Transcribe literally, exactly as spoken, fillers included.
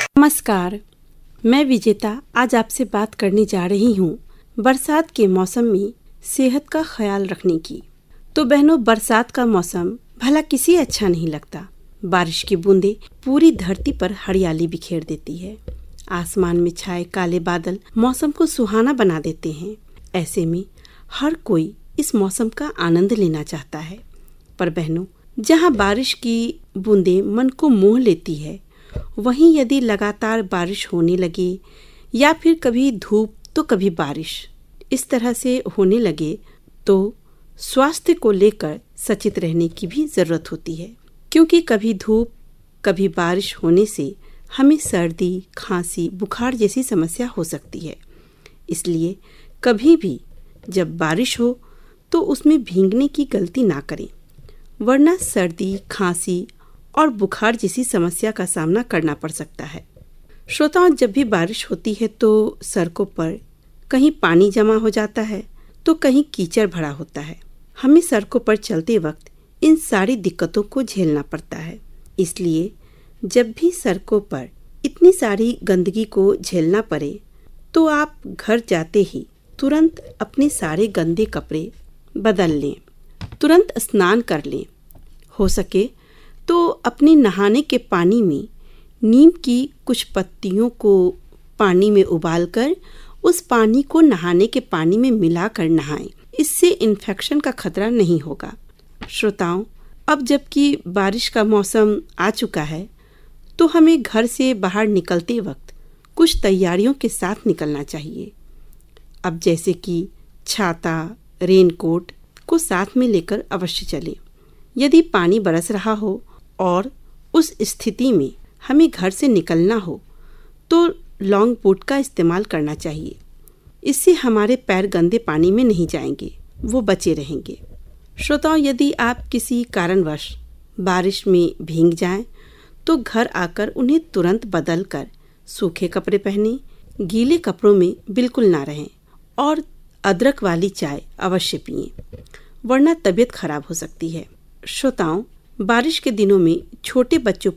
नमस्कार, मैं विजेता आज आपसे बात करने जा रही हूँ बरसात के मौसम में सेहत का ख्याल रखने की। तो बहनों, बरसात का मौसम भला किसी अच्छा नहीं लगता। बारिश की बूंदें पूरी धरती पर हरियाली बिखेर देती है। आसमान में छाए काले बादल मौसम को सुहाना बना देते हैं। ऐसे में हर कोई इस मौसम का आनंद लेना चाहता है। पर बहनों, जहाँ बारिश की बूंदें मन को मोह लेती है, वहीं यदि लगातार बारिश होने लगे या फिर कभी धूप तो कभी बारिश इस तरह से होने लगे तो स्वास्थ्य को लेकर सचेत रहने की भी जरूरत होती है। क्योंकि कभी धूप कभी बारिश होने से हमें सर्दी, खांसी, बुखार जैसी समस्या हो सकती है। इसलिए कभी भी जब बारिश हो तो उसमें भीगने की गलती ना करें, वरना सर्दी, खांसी और बुखार जैसी समस्या का सामना करना पड़ सकता है। श्रोताओं, जब भी बारिश होती है तो सड़कों पर कहीं पानी जमा हो जाता है तो कहीं कीचड़ भरा होता है। हमें सड़कों पर चलते वक्त इन सारी दिक्कतों को झेलना पड़ता है। इसलिए जब भी सड़कों पर इतनी सारी गंदगी को झेलना पड़े तो आप घर जाते ही तुरंत अपने सारे गंदे कपड़े बदल लें, तुरंत स्नान कर लें। हो सके तो अपने नहाने के पानी में नीम की कुछ पत्तियों को पानी में उबालकर उस पानी को नहाने के पानी में मिलाकर नहाएं। इससे इन्फेक्शन का खतरा नहीं होगा। श्रोताओं, अब जबकि बारिश का मौसम आ चुका है तो हमें घर से बाहर निकलते वक्त कुछ तैयारियों के साथ निकलना चाहिए। अब जैसे कि छाता, रेनकोट को साथ में लेकर अवश्य चलें। यदि पानी बरस रहा हो और उस स्थिति में हमें घर से निकलना हो तो लॉन्ग बूट का इस्तेमाल करना चाहिए। इससे हमारे पैर गंदे पानी में नहीं जाएंगे, वो बचे रहेंगे। श्रोताओं, यदि आप किसी कारणवश बारिश में भीग जाएं तो घर आकर उन्हें तुरंत बदल कर सूखे कपड़े पहने, गीले कपड़ों में बिल्कुल ना रहें और अदरक वाली चाय अवश्य पिएं, वरना तबीयत खराब हो सकती है। श्रोताओं, बारिश के दिनों में छोटे बच्चों